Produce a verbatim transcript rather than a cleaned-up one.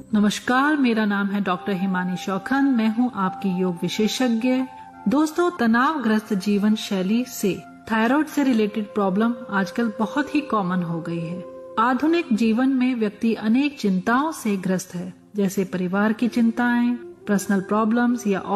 नमस्कार, मेरा नाम है डॉक्टर हिमानी शौखन। मैं हूं आपकी योग विशेषज्ञ। दोस्तों, तनावग्रस्त जीवन शैली से थायराइड से रिलेटेड प्रॉब्लम आजकल बहुत ही कॉमन हो गई है। आधुनिक जीवन में व्यक्ति अनेक चिंताओं से ग्रस्त है, जैसे परिवार की चिंताएं, पर्सनल प्रॉब्लम्स या